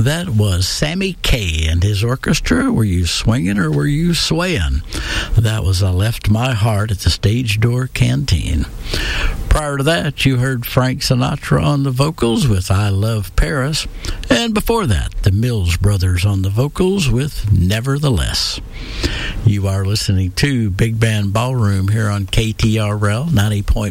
That was Sammy Kaye and his orchestra. Were you swinging or were you swaying? That was I Left My Heart at the Stage Door Canteen. Prior to that, you heard Frank Sinatra on the vocals with I Love Paris. And before that, the Mills Brothers on the vocals with Nevertheless. You are listening to Big Band Ballroom here on KTRL 90.5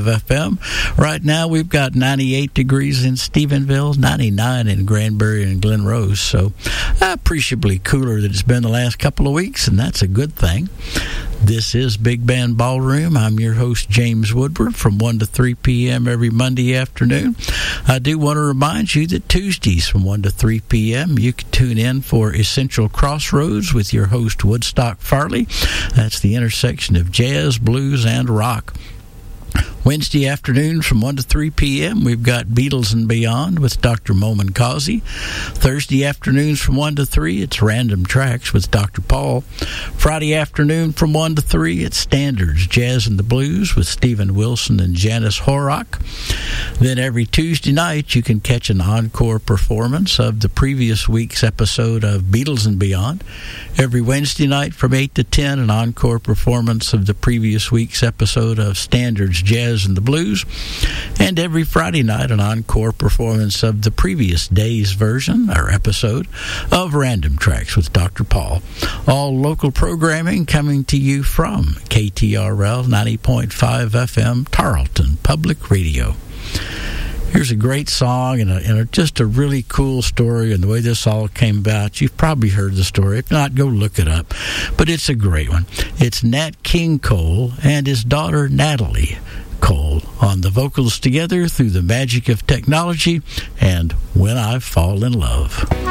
FM. Right now, we've got 98 degrees in Stephenville, 99 in Granbury and Glen Rose. So appreciably cooler than it's been the last couple of weeks, and that's a good thing. This is Big Band Ballroom. I'm your host, James Woodward, from 1 to 3 p.m. every Monday afternoon. I do want to remind you that Tuesdays from 1 to 3 p.m. you can tune in for Essential Crossroads with your host, Woodstock Farley. That's the intersection of jazz, blues, and rock. Wednesday afternoon from 1 to 3 p.m., we've got Beatles and Beyond with Dr. Momin Kazi. Thursday afternoons from 1 to 3, it's Random Tracks with Dr. Paul. Friday afternoon from 1 to 3, it's Standards, Jazz and the Blues with Stephen Wilson and Janice Horrock. Then every Tuesday night, you can catch an encore performance of the previous week's episode of Beatles and Beyond. Every Wednesday night from 8 to 10, an encore performance of the previous week's episode of Standards, Jazz and the Blues, and every Friday night an encore performance of the previous day's version or episode of Random Tracks with Dr. Paul. All local programming coming to you from KTRL 90.5 FM Tarleton Public Radio. Here's a great song and just a really cool story, and the way this all came about. You've probably heard the story. If not, go look it up. But it's a great one. It's Nat King Cole and his daughter Natalie Cole on the vocals together through the magic of technology and When I Fall in Love.